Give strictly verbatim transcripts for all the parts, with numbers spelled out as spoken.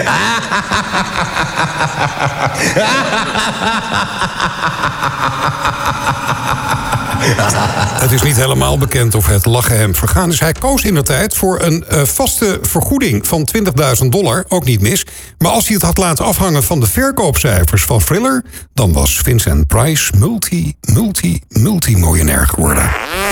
Het is niet helemaal bekend of het lachen hem vergaan is. Hij koos indertijd voor een uh, vaste vergoeding van twintigduizend dollar. Ook niet mis. Maar als hij het had laten afhangen van de verkoopcijfers van Thriller, dan was Vincent Price multi, multi, multimiljonair geworden.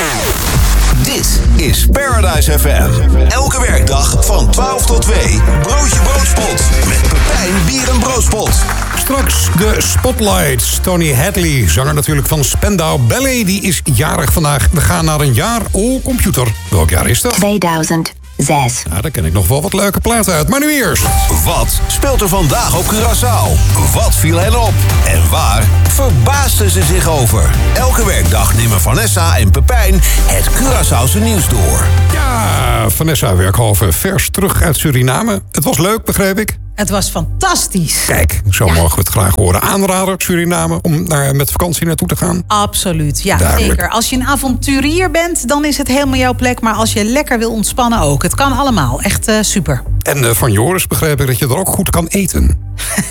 Dit is Paradise F M. Elke werkdag van twaalf tot twee. Broodje Broodspot. Met Pepijn Bier en Broodspot. Straks de Spotlights. Tony Hadley, zanger natuurlijk van Spandau Ballet, die is jarig vandaag. We gaan naar een jaar all computer. Welk jaar is dat? tweeduizend zes. Nou, daar ken ik nog wel wat leuke platen uit. Maar nu eerst. Wat speelt er vandaag op Curaçao? Wat viel hen op? En waar verbaasden ze zich over? Elke werkdag nemen Vanessa en Pepijn het Curaçaose nieuws door. Ja, Vanessa Werkhoven, vers terug uit Suriname. Het was leuk, begreep ik. Het was fantastisch. Kijk, zo ja. mogen we het graag horen. Aanrader, Suriname, om daar met vakantie naartoe te gaan? Absoluut, ja, Duidelijk. zeker. Als je een avonturier bent, dan is het helemaal jouw plek. Maar als je lekker wil ontspannen ook. Het kan allemaal, echt uh, super. En uh, van Joris begreep ik dat je er ook goed kan eten.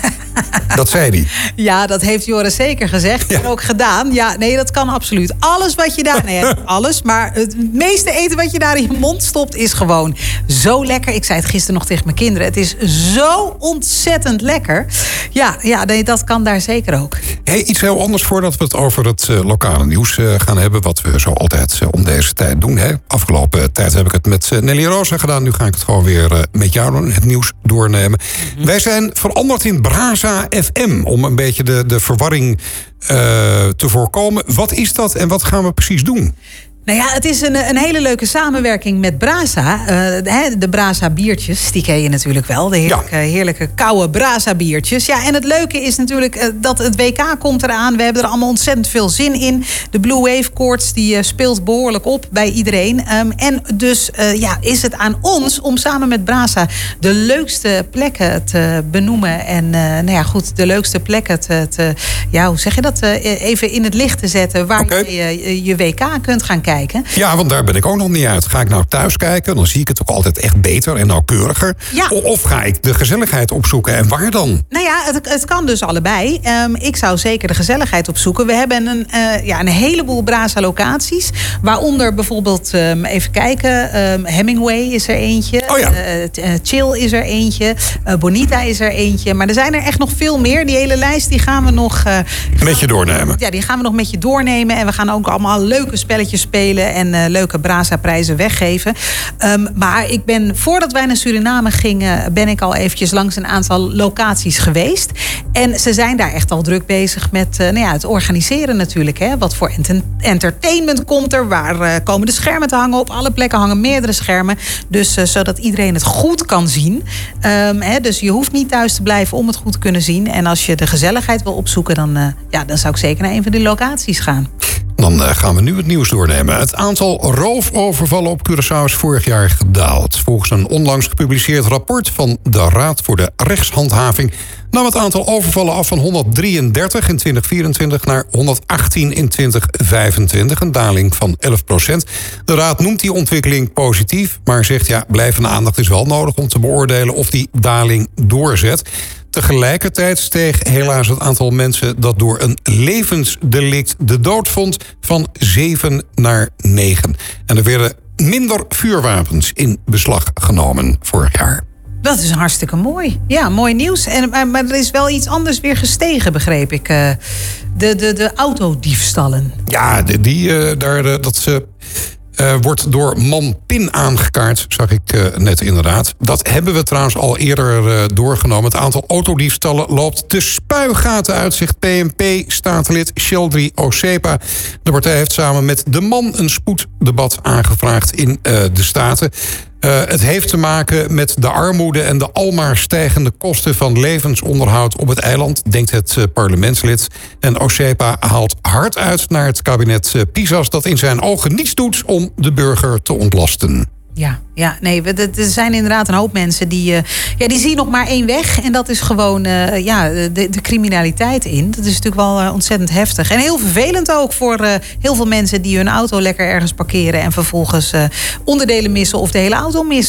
Dat zei hij. Ja, dat heeft Joris zeker gezegd ja. en ook gedaan. Ja, nee, dat kan absoluut. Alles wat je daar... Nee, alles, maar het meeste eten wat je daar in je mond stopt is gewoon zo lekker. Ik zei het gisteren nog tegen mijn kinderen. Het is zo ontzettend lekker. Ja, ja nee, dat kan daar zeker ook. Hey, iets heel anders voordat we het over het uh, lokale nieuws uh, gaan hebben. Wat we zo altijd uh, om deze tijd doen. Hè. Afgelopen uh, tijd heb ik het met uh, Nelly Rosa gedaan. Nu ga ik het gewoon weer uh, met jou doen. Het nieuws doornemen. Mm-hmm. Wij zijn veranderd in Braza F M. Om een beetje de, de verwarring uh, te voorkomen. Wat is dat en wat gaan we precies doen? Nou ja, het is een, een hele leuke samenwerking met Braza. Uh, de, de Braza biertjes, die ken je natuurlijk wel. De heerlijke, ja. heerlijke koude Braza biertjes. Ja, en het leuke is natuurlijk uh, dat het W K komt eraan. We hebben er allemaal ontzettend veel zin in. De Blue Wave Koorts die uh, speelt behoorlijk op bij iedereen. Um, en dus uh, ja, is het aan ons om samen met Braza de leukste plekken te benoemen. En uh, nou ja, goed, de leukste plekken te, te ja, hoe zeg je dat? Uh, even in het licht te zetten waar okay. je uh, je W K kunt gaan kijken. Kijken. Ja, want daar ben ik ook nog niet uit. Ga ik nou thuis kijken, dan zie ik het ook altijd echt beter en nauwkeuriger. Ja. Of ga ik de gezelligheid opzoeken en waar dan? Nou ja, het, het kan dus allebei. Um, ik zou zeker de gezelligheid opzoeken. We hebben een, uh, ja, een heleboel Braza-locaties. Waaronder bijvoorbeeld, um, even kijken, um, Hemingway is er eentje. Oh ja. uh, uh, Chill is er eentje. Uh, Bonita is er eentje. Maar er zijn er echt nog veel meer. Die hele lijst die gaan we nog... Uh, met je doornemen. Ja, die gaan we nog met je doornemen. En we gaan ook allemaal leuke spelletjes spelen en uh, leuke Braza-prijzen weggeven. Um, maar ik ben, voordat wij naar Suriname gingen, ben ik al eventjes langs een aantal locaties geweest. En ze zijn daar echt al druk bezig met uh, nou ja, het organiseren natuurlijk. Hè. Wat voor ent- entertainment komt er? Waar uh, komen de schermen te hangen? Op alle plekken hangen meerdere schermen. Dus uh, zodat iedereen het goed kan zien. Um, hè, dus je hoeft niet thuis te blijven om het goed te kunnen zien. En als je de gezelligheid wil opzoeken, dan, uh, ja, dan zou ik zeker naar een van die locaties gaan. Dan uh, gaan we nu het nieuws doornemen. Het aantal roofovervallen op Curaçao is vorig jaar gedaald. Volgens een onlangs gepubliceerd rapport van de Raad voor de Rechtshandhaving nam het aantal overvallen af van honderddrieëndertig in twintig vierentwintig naar honderdachttien in twintig vijfentwintig. Een daling van elf procent. De Raad noemt die ontwikkeling positief, maar zegt ja, blijvende aandacht is wel nodig om te beoordelen of die daling doorzet. Tegelijkertijd steeg helaas het aantal mensen dat door een levensdelict de dood vond van zeven naar negen. En er werden minder vuurwapens in beslag genomen vorig jaar. Dat is hartstikke mooi. Ja, mooi nieuws. En, maar, maar er is wel iets anders weer gestegen, begreep ik. Uh, de, de, de autodiefstallen. Ja, die, die uh, daar, uh, dat ze... Uh, wordt door Man Pin aangekaart, zag ik uh, net inderdaad. Dat hebben we trouwens al eerder uh, doorgenomen. Het aantal autodiefstallen loopt de spuigaten uit, zegt P N P-statenlid Sheldry Osepa. De partij heeft samen met De Man een spoeddebat aangevraagd in uh, de Staten. Uh, het heeft te maken met de armoede en de almaar stijgende kosten van levensonderhoud op het eiland, denkt het uh, parlementslid. En Osepa haalt hard uit naar het kabinet uh, Pisas dat in zijn ogen niets doet om de burger te ontlasten. Ja, ja, nee, er zijn inderdaad een hoop mensen die, uh, ja, die zien nog maar één weg. En dat is gewoon uh, ja, de, de criminaliteit in. Dat is natuurlijk wel uh, ontzettend heftig. En heel vervelend ook voor uh, heel veel mensen die hun auto lekker ergens parkeren en vervolgens uh, onderdelen missen of de hele auto missen.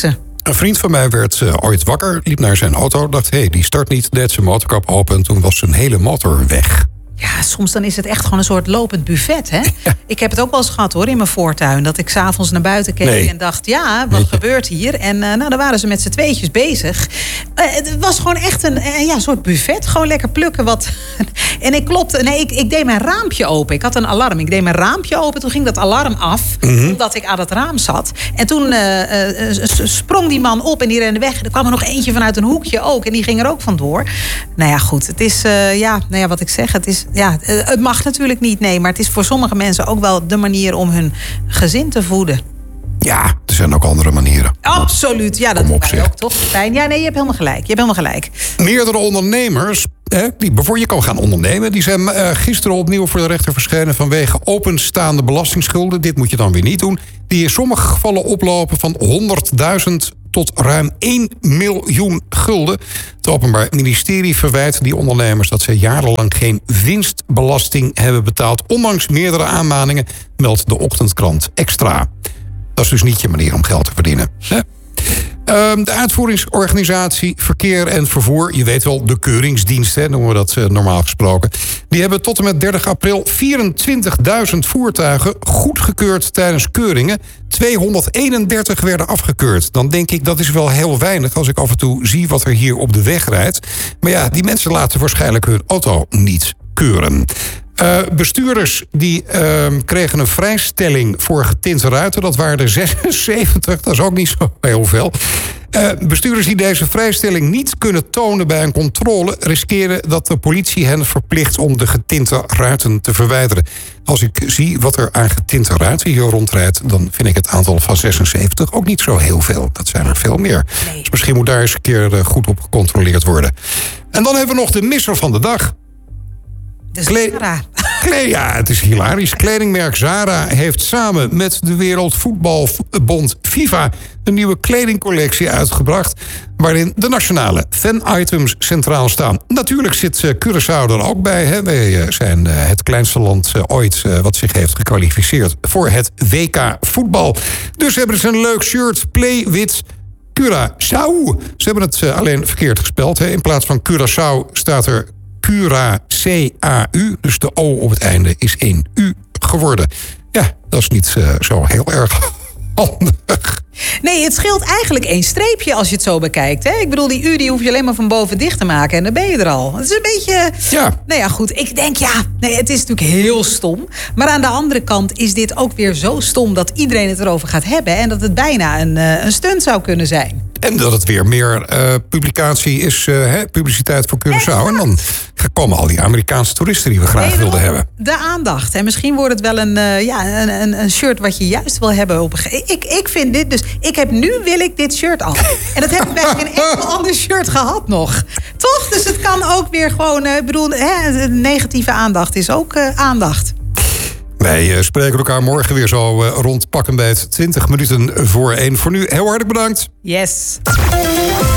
Een vriend van mij werd uh, ooit wakker, liep naar zijn auto, dacht, hé, hey, die start niet, deed zijn motorkap open en toen was zijn hele motor weg. Ja, soms dan is het echt gewoon een soort lopend buffet, hè? Ja. Ik heb het ook wel eens gehad, hoor, in mijn voortuin. Dat ik 's avonds naar buiten keek nee. en dacht, ja, wat gebeurt hier? En uh, nou, dan waren ze met z'n tweetjes bezig. Uh, het was gewoon echt een uh, ja, soort buffet. Gewoon lekker plukken wat. En ik klopte, nee, ik, ik deed mijn raampje open. Ik had een alarm. Ik deed mijn raampje open, toen ging dat alarm af. Mm-hmm. Omdat ik aan het raam zat. En toen uh, uh, sprong die man op en die rende weg. Er kwam er nog eentje vanuit een hoekje ook. En die ging er ook vandoor. Nou ja, goed. Het is, uh, ja, nou ja, wat ik zeg, het is... Ja, het mag natuurlijk niet, nee. Maar het is voor sommige mensen ook wel de manier om hun gezin te voeden. Ja, er zijn ook andere manieren. Absoluut, ja, dat doen wij ook, toch? Fijn. Ja, nee, je hebt helemaal gelijk. Je hebt helemaal gelijk. Meerdere ondernemers, hè, die bijvoorbeeld je kan gaan ondernemen, die zijn uh, gisteren opnieuw voor de rechter verschenen vanwege openstaande belastingschulden. Dit moet je dan weer niet doen. Die in sommige gevallen oplopen van honderdduizend tot ruim één miljoen gulden. Het Openbaar Ministerie verwijt die ondernemers dat ze jarenlang geen winstbelasting hebben betaald, ondanks meerdere aanmaningen, meldt de Ochtendkrant Extra. Dat is dus niet je manier om geld te verdienen. Hè? Uh, de uitvoeringsorganisatie Verkeer en Vervoer, je weet wel, de keuringsdienst, hè, noemen we dat uh, normaal gesproken. Die hebben tot en met dertig april vierentwintigduizend voertuigen goedgekeurd tijdens keuringen. tweehonderdeenendertig werden afgekeurd. Dan denk ik, dat is wel heel weinig als ik af en toe zie wat er hier op de weg rijdt. Maar ja, die mensen laten waarschijnlijk hun auto niet keuren. Uh, bestuurders die uh, kregen een vrijstelling voor getinte ruiten. Dat waren er zesenzeventig, dat is ook niet zo heel veel. Uh, bestuurders die deze vrijstelling niet kunnen tonen bij een controle, riskeren dat de politie hen verplicht om de getinte ruiten te verwijderen. Als ik zie wat er aan getinte ruiten hier rondrijdt, dan vind ik het aantal van zesenzeventig ook niet zo heel veel. Dat zijn er veel meer. Nee. Dus misschien moet daar eens een keer uh, goed op gecontroleerd worden. En dan hebben we nog de misser van de dag. Dus Zara. Kle- ja, het is hilarisch. Kledingmerk Zara heeft samen met de Wereldvoetbalbond FIFA een nieuwe kledingcollectie uitgebracht, waarin de nationale fan-items centraal staan. Natuurlijk zit uh, Curaçao er ook bij. Hè. Wij uh, zijn uh, het kleinste land uh, ooit uh, wat zich heeft gekwalificeerd voor het W K voetbal. Dus hebben ze een leuk shirt, Play with Curaçao. Ze hebben het uh, alleen verkeerd gespeld. Hè. In plaats van Curaçao staat er Cura, C A U. Dus de O op het einde is één U geworden. Ja, dat is niet uh, zo heel erg handig. Nee, het scheelt eigenlijk één streepje als je het zo bekijkt. Hè? Ik bedoel, die U die hoef je alleen maar van boven dicht te maken en dan ben je er al. Het is een beetje... Ja. Nou ja, goed. Ik denk, ja, nee, het is natuurlijk heel stom. Maar aan de andere kant is dit ook weer zo stom dat iedereen het erover gaat hebben. En dat het bijna een, uh, een stunt zou kunnen zijn. En dat het weer meer uh, publicatie is, uh, hè, publiciteit voor Curaçao. Exact. En dan komen al die Amerikaanse toeristen die we graag nee, wilden hebben. De aandacht. En misschien wordt het wel een, uh, ja, een, een, een shirt wat je juist wil hebben. Op een ik, ik vind dit dus... Ik heb nu wil ik dit shirt al. En dat heb ik bij geen enkel ander shirt gehad nog. Toch? Dus het kan ook weer gewoon... Ik uh, bedoel, hè, negatieve aandacht is ook uh, aandacht. Wij uh, spreken elkaar morgen weer zo uh, rond pakken bij het twintig minuten voor één. Voor nu heel hartelijk bedankt. Yes.